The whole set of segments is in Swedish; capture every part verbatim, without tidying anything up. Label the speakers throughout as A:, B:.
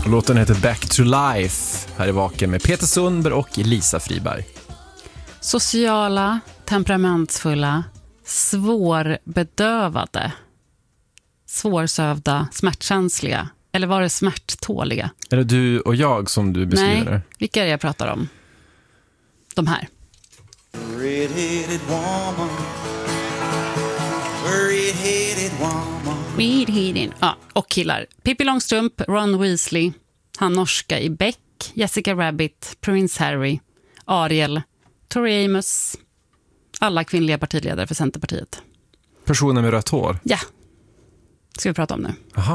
A: Låten heter Back to Life. Här är Vaken med Peter Sundberg och Lisa Friberg.
B: Sociala, temperamentsfulla, svårbedövade, svårsövda, smärtkänsliga. Eller var det smärttåliga?
A: Är det du och jag som du beskriver det?
B: Nej, vilka är det jag pratar om? De här.
C: Red-headed woman. Red-headed woman.
B: Red-headed. Ja, och killar. Pippi Långstrump, Ron Weasley, han norska i Beck, Jessica Rabbit, Prince Harry, Ariel, Tori Amos. Alla kvinnliga partiledare för Centerpartiet.
A: Personer med rött hår?
B: Ja, ska vi prata om nu.
A: Aha.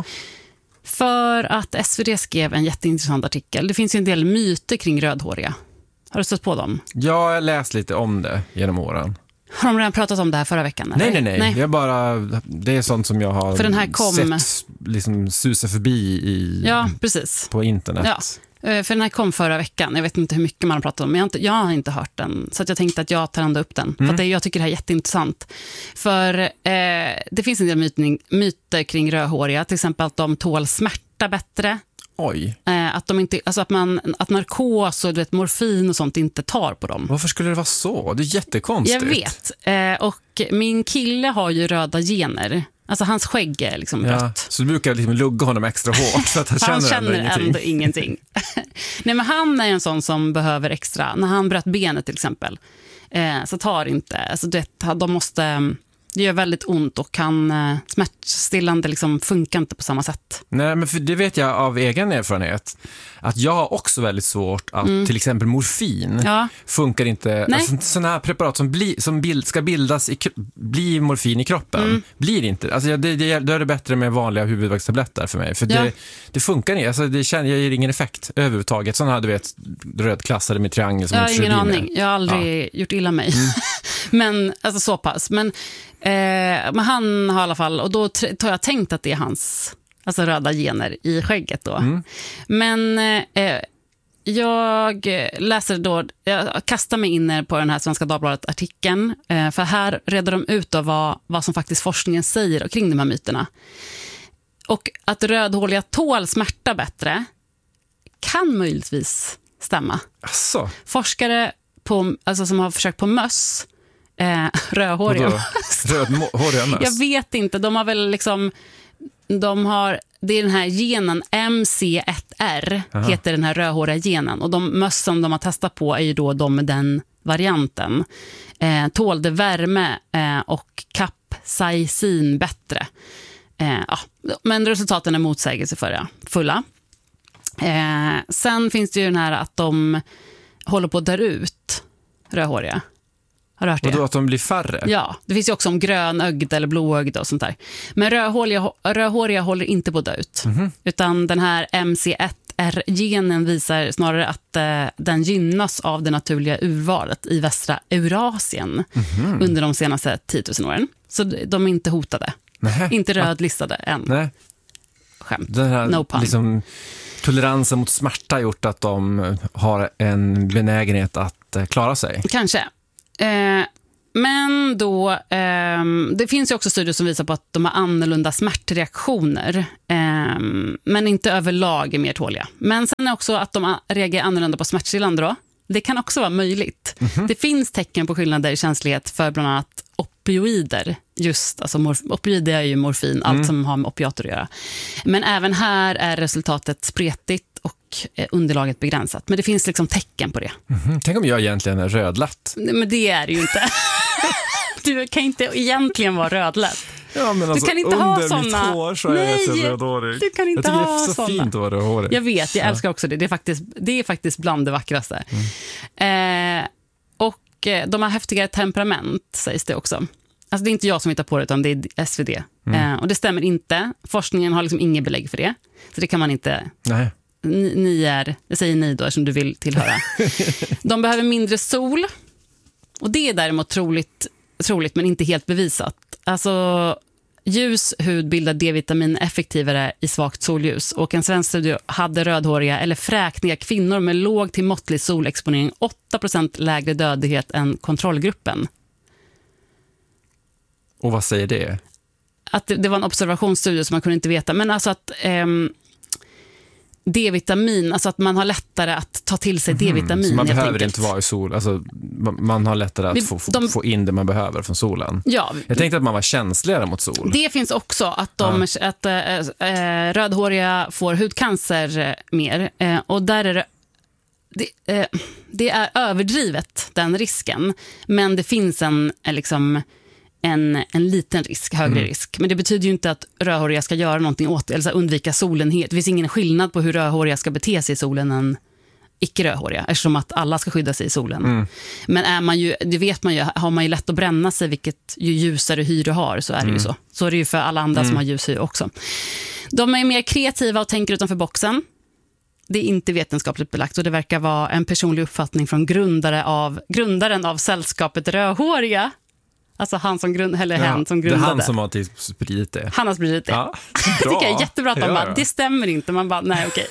B: För att S V D skrev en jätteintressant artikel. Det finns ju en del myter kring rödhåriga. Har du stött på dem?
A: Ja, jag har läst lite om det genom åren.
B: Har de redan pratat om det här förra veckan? Eller?
A: Nej, nej, nej. nej. Jag bara, det är sånt som jag har
B: För den här kom...
A: sett liksom susa förbi i,
B: ja, precis.
A: på internet.
B: Ja. För den här kom förra veckan. Jag vet inte hur mycket man har pratat om, men jag har inte, jag har inte hört den. Så att jag tänkte att jag tar ändå upp den. Mm. För att det, jag tycker det här är jätteintressant. För eh, det finns en del mytning, myter kring rödhåriga. Till exempel att de tål smärta bättre.
A: Oj.
B: Eh, att, de inte, alltså att, man, att narkos och du vet, morfin och sånt inte tar på dem.
A: Varför skulle det vara så? Det är jättekonstigt.
B: Jag vet. Eh, och min kille har ju röda gener. Alltså hans skägg är liksom
A: ja,
B: rött.
A: Så du brukar liksom lugga honom extra hårt för att han,
B: han
A: känner,
B: känner
A: ändå ingenting.
B: Ändå ingenting. Nej, men han är en sån som behöver extra. När han bröt benet till exempel, eh, så tar inte, alltså det, de måste, det gör väldigt ont och kan eh, smärtstillande liksom funkar inte på samma sätt.
A: Nej, men för det vet jag av egen erfarenhet att jag har också väldigt svårt att mm. till exempel morfin
B: ja.
A: funkar inte. Alltså, sådana här preparat som, bli, som bild, ska bildas i, bli morfin i kroppen mm. blir inte. Alltså det, det, då är det bättre med vanliga huvudvärkstabletter för mig. För
B: ja.
A: det, det funkar inte. Alltså det känner, jag ger ingen effekt överhuvudtaget. Sådana här, du vet, rödklassade med triangel som
B: jag har ingen aning.
A: Med.
B: Jag har aldrig ja. gjort illa mig. Mm. men alltså så pass. Men, eh, men han har i alla fall, och då har jag tänkt att det är hans alltså röda gener i skägget då. Mm. Men eh, jag läser då, jag kastar mig in på den här Svenska Dagbladet-artikeln, eh, för här redar de ut då vad, vad som faktiskt forskningen säger kring de här myterna. Och att rödhåriga tål smärta bättre kan möjligtvis stämma.
A: Asså.
B: Forskare på, alltså som har försökt på möss, eh, rödhåriga möss.
A: Rödhåriga möss?
B: Jag vet inte, de har väl liksom de har, det är den här genen M C ett R Aha. heter den här rödhåriga genen, och de möss som de har testat på är ju då de med den varianten. Eh, tålde värme eh, och kapsaicin bättre. Eh, ja. Men resultaten är motsägelsefulla. Eh, sen finns det ju den här att de håller på att dö ut, rödhåriga. Har du hört det?
A: Och då att de blir färre?
B: Ja, det finns ju också om grönögd eller blåögd och sånt där. Men rödhåriga, rödhåriga håller inte på att dö ut. Mm-hmm. Utan den här M C ett R-genen visar snarare att eh, den gynnas av det naturliga urvalet i västra Eurasien mm-hmm. under de senaste tio tusen åren. Så de är inte hotade. Nähe. Inte rödlistade än.
A: Nej.
B: Skämt.
A: Den här,
B: no pun.
A: Liksom, toleransen mot smärta har gjort att de har en benägenhet att eh, klara sig.
B: Kanske. Eh, men då eh, det finns ju också studier som visar på att de har annorlunda smärtreaktioner, eh, men inte överlag är mer tåliga. Men sen är också att de reagerar annorlunda på smärtstillande då. Det kan också vara möjligt. Mm-hmm. Det finns tecken på skillnader i känslighet för bland annat opioider. Just, alltså morf- opioider är ju morfin, allt mm. som har med opiater att göra. Men även här är resultatet spretigt och eh, underlaget begränsat. Men det finns liksom tecken på det.
A: Mm-hmm. Tänk om jag egentligen är rödlätt.
B: Men det är det ju inte. Du kan inte egentligen vara rödlätt.
A: Ja, men alltså,
B: du kan inte
A: under
B: ha
A: mitt
B: såna...
A: hår så är Nej, jag så rödhårig.
B: Du kan inte
A: jag tycker
B: ha
A: det är så
B: såna.
A: fint att vara rödhårig.
B: Jag vet, jag älskar också det. Det är faktiskt, det är faktiskt bland det vackraste. Mm. Eh, och de har häftigare temperament, sägs det också. Alltså det är inte jag som hittar på det, utan det är S V D. Mm. Eh, och det stämmer inte. Forskningen har liksom inget belägg för det. Så det kan man inte...
A: Nej.
B: Ni, ni är, jag säger ni då som du vill tillhöra. De behöver mindre sol. Och det är däremot troligt, troligt men inte helt bevisat. Alltså ljus hud bildar D-vitamin effektivare i svagt solljus. Och en svensk studie hade rödhåriga eller fräkniga kvinnor med låg till måttlig solexponering åtta procent lägre dödlighet än kontrollgruppen.
A: Och vad säger det?
B: Att det, det var en observationsstudie som man kunde inte veta. Men alltså att... Ehm, D-vitamin, alltså att man har lättare att ta till sig
A: Mm.
B: D-vitamin.
A: Så man
B: helt
A: behöver
B: enkelt.
A: inte vara i sol. Alltså, man man har lättare att
B: Vi-
A: få, få,
B: de-
A: få in det man behöver från solen.
B: Ja,
A: Jag tänkte att man var känsligare mot sol.
B: det finns också att, de, att äh, äh, rödhåriga får hudcancer äh, mer. Äh, och där är det, det, äh, det är överdrivet, den risken. Men det finns en, äh, liksom, en, en liten risk, högre
A: Mm.
B: risk. Men det betyder ju inte att rödhåriga ska göra någonting åt det, eller så här, undvika solen helt. Det finns ingen skillnad på hur rödhåriga ska bete sig i solen än icke-rödhåriga, eftersom att alla ska skydda sig i solen.
A: Mm.
B: Men är man ju, det vet man ju, har man ju lätt att bränna sig, vilket ju ljusare hy du har, så är det ju så. Så är det ju för alla andra som har ljus hy också. De är mer kreativa och tänker utanför boxen. Det är inte vetenskapligt belagt och det verkar vara en personlig uppfattning från grundare av, grundaren av sällskapet Rödhåriga. Alltså han som grund, eller hen som
A: det är
B: grundade.
A: han som har till spridit det.
B: Han har spridit det.
A: Ja,
B: Det tycker jag är jättebra att man
A: Ja,
B: bara,
A: ja.
B: det stämmer inte. Man bara, nej okej.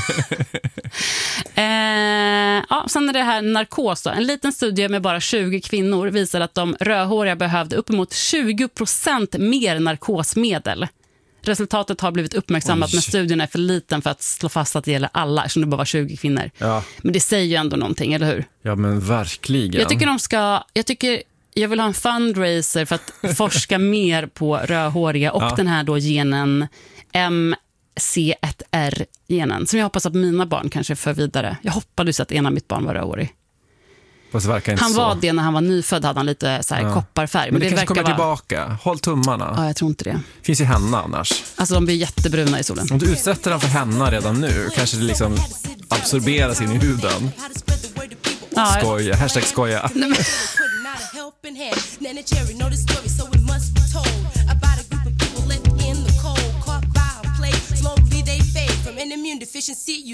B: eh, ja, sen är det här narkos då. En liten studie med bara tjugo kvinnor visar att de rödhåriga behövde uppemot tjugo procent mer narkosmedel. Resultatet har blivit uppmärksammat,
A: Oj.
B: men studien är för liten för att slå fast att det gäller alla, eftersom det bara var tjugo kvinnor.
A: Ja.
B: Men det säger ju ändå någonting, eller hur?
A: Ja, men verkligen.
B: Jag tycker de ska, jag tycker jag vill ha en fundraiser för att forska mer på rödhåriga och
A: Ja.
B: den här då genen M C ett R-genen som jag hoppas att mina barn kanske för vidare. Jag hoppades att en av mitt barn var rödhårig.
A: Fast det verkar inte
B: Han
A: så.
B: var det när han var nyfödd, hade han lite så här
A: Ja.
B: kopparfärg.
A: Men det, kanske
B: verkar
A: kommer
B: vara...
A: tillbaka. Håll tummarna.
B: Ja, jag tror inte det.
A: Finns ju henna annars.
B: Alltså de blir jättebruna i solen.
A: Om du utsätter den för henna redan nu kanske det liksom absorberas in i huden.
B: Ja,
A: Skoja. Hashtag skoja.
D: Putting out a helping hand. Nana Cherry know the story, so it must be told about a group of people left in the cold, caught by a plague. Slowly they fade from an immune deficiency. You